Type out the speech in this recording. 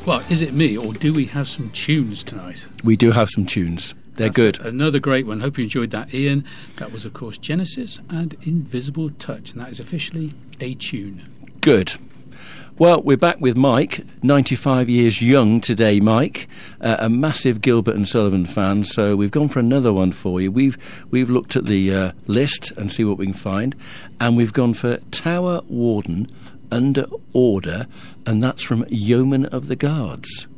Well, is it me, or do we have some tunes tonight? We do have some tunes. They're good. Another great one. Hope you enjoyed that, Ian. That was, of course, Genesis and Invisible Touch, and that is officially a tune. Good. Well, we're back with Mike, 95 years young today, Mike, a massive Gilbert and Sullivan fan, so we've gone for another one for you. We've looked at the list and see what we can find, and we've gone for Tower Warden Under Order, and that's from Yeoman of the Guards.